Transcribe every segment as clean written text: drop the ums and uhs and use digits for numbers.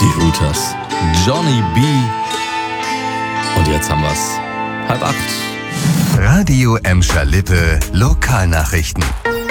Die Hooters. Johnny B. Und jetzt haben wir's. 7:30. Radio Emscher-Lippe Lokalnachrichten.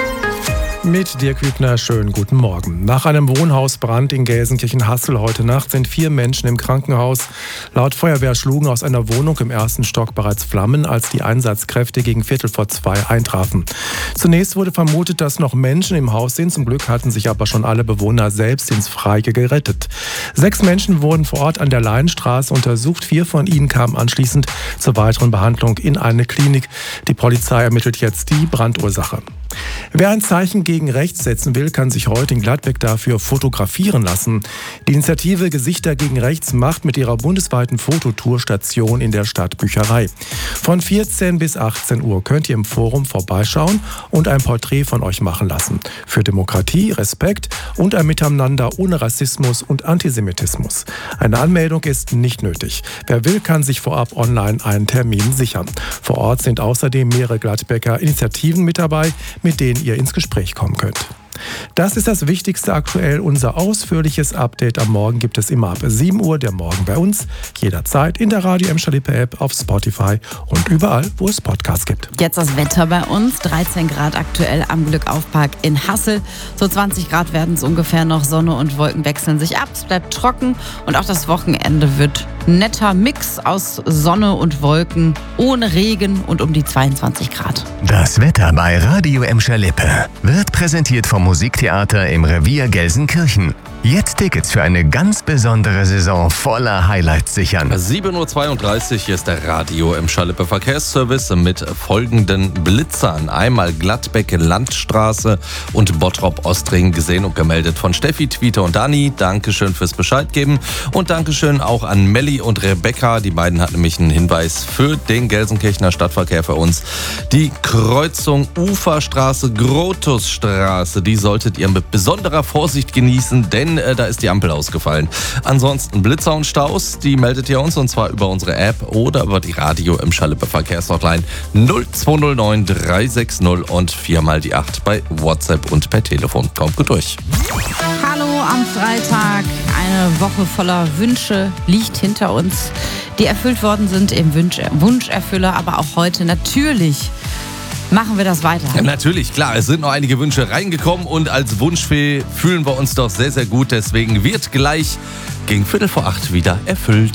Mit Dirk Hübner, schönen guten Morgen. Nach einem Wohnhausbrand in Gelsenkirchen-Hassel heute Nacht sind 4 Menschen im Krankenhaus. Laut Feuerwehr schlugen aus einer Wohnung im 1. Stock bereits Flammen, als die Einsatzkräfte gegen 1:45 eintrafen. Zunächst wurde vermutet, dass noch Menschen im Haus sind. Zum Glück hatten sich aber schon alle Bewohner selbst ins Freie gerettet. 6 Menschen wurden vor Ort an der Laienstraße untersucht. 4 von ihnen kamen anschließend zur weiteren Behandlung in eine Klinik. Die Polizei ermittelt jetzt die Brandursache. Wer ein Zeichen gegen rechts setzen will, kann sich heute in Gladbeck dafür fotografieren lassen. Die Initiative Gesichter gegen rechts macht mit ihrer bundesweiten Fototour Station in der Stadtbücherei. Von 14 bis 18 Uhr könnt ihr im Forum vorbeischauen und ein Porträt von euch machen lassen. Für Demokratie, Respekt und ein Miteinander ohne Rassismus und Antisemitismus. Eine Anmeldung ist nicht nötig. Wer will, kann sich vorab online einen Termin sichern. Vor Ort sind außerdem mehrere Gladbecker Initiativen mit dabei, mit denen ihr ins Gespräch kommen könnt. Das ist das Wichtigste aktuell. Unser ausführliches Update am Morgen gibt es immer ab 7 Uhr, der Morgen bei uns. Jederzeit in der Radio Emscher-Lippe App, auf Spotify und überall, wo es Podcasts gibt. Jetzt das Wetter bei uns. 13 Grad aktuell am Glückaufpark in Hassel. So 20 Grad werden es ungefähr noch. Sonne und Wolken wechseln sich ab. Es bleibt trocken und auch das Wochenende wird netter Mix aus Sonne und Wolken, ohne Regen und um die 22 Grad. Das Wetter bei Radio Emscher-Lippe wird präsentiert vom Musiktheater im Revier Gelsenkirchen. Jetzt Tickets für eine ganz besondere Saison voller Highlights sichern. 7:32 Uhr, hier ist der Radio Emscher-Lippe Verkehrsservice mit folgenden Blitzern. Einmal Gladbeck Landstraße und Bottrop Ostring gesehen und gemeldet von Steffi, Tweeter und Dani. Dankeschön fürs Bescheid geben und Dankeschön auch an Melli und Rebecca. Die beiden hatten nämlich einen Hinweis für den Gelsenkirchener Stadtverkehr für uns. Die Kreuzung Uferstraße, Grotusstraße, die solltet ihr mit besonderer Vorsicht genießen, denn da ist die Ampel ausgefallen. Ansonsten Blitzer und Staus, die meldet ihr uns und zwar über unsere App oder über die Radio Emscher-Lippe Verkehrshotline 0209 360 und 4x8 bei WhatsApp und per Telefon. Kommt gut durch. Hallo am Freitag. Eine Woche voller Wünsche liegt hinter uns, die erfüllt worden sind im Wunscherfüller, aber auch heute natürlich machen wir das weiter. Ja, natürlich, klar. Es sind noch einige Wünsche reingekommen und als Wunschfee fühlen wir uns doch sehr, sehr gut. Deswegen wird gleich gegen 7:45 wieder erfüllt.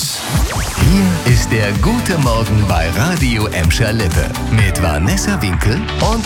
Hier ist der gute Morgen bei Radio Emscher-Lippe mit Vanessa Winkel und